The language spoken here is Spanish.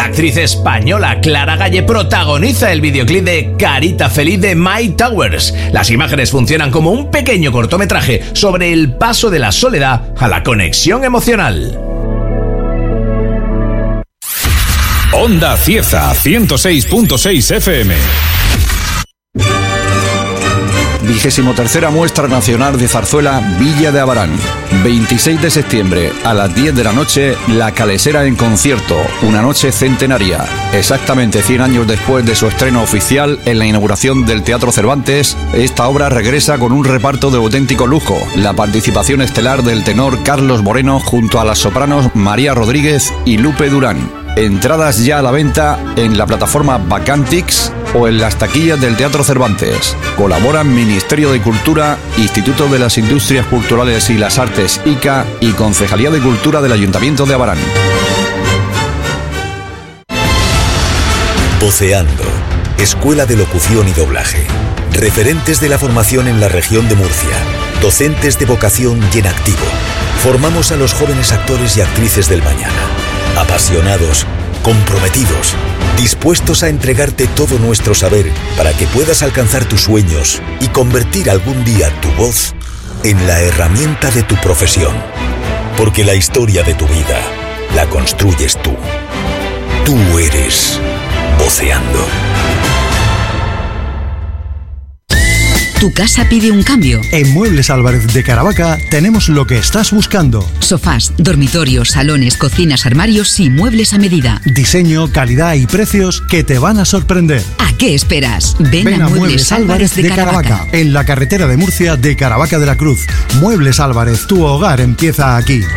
La actriz española Clara Galle protagoniza el videoclip de Carita Feliz de Mike Towers. Las imágenes funcionan como un pequeño cortometraje sobre el paso de la soledad a la conexión emocional. Onda Cieza 106.6 FM. 23ª Muestra Nacional de Zarzuela Villa de Abarán. 26 de septiembre a las 10 de la noche, La Calesera en concierto, una noche centenaria. Exactamente 100 años después de su estreno oficial en la inauguración del Teatro Cervantes, esta obra regresa con un reparto de auténtico lujo. La participación estelar del tenor Carlos Moreno junto a las sopranos María Rodríguez y Lupe Durán. Entradas ya a la venta en la plataforma Vacantix o en las taquillas del Teatro Cervantes. Colaboran Ministerio de Cultura, Instituto de las Industrias Culturales y las Artes ICA y Concejalía de Cultura del Ayuntamiento de Abarán. Voceando, Escuela de Locución y Doblaje. Referentes de la formación en la región de Murcia. Docentes de vocación y en activo. Formamos a los jóvenes actores y actrices del mañana. Apasionados, comprometidos, dispuestos a entregarte todo nuestro saber para que puedas alcanzar tus sueños y convertir algún día tu voz en la herramienta de tu profesión. Porque la historia de tu vida la construyes tú. Tú eres Voceando. ¿Tu casa pide un cambio? En Muebles Álvarez de Caravaca tenemos lo que estás buscando. Sofás, dormitorios, salones, cocinas, armarios y muebles a medida. Diseño, calidad y precios que te van a sorprender. ¿A qué esperas? Ven a Muebles Álvarez de Caravaca. En la carretera de Murcia de Caravaca de la Cruz. Muebles Álvarez, tu hogar empieza aquí.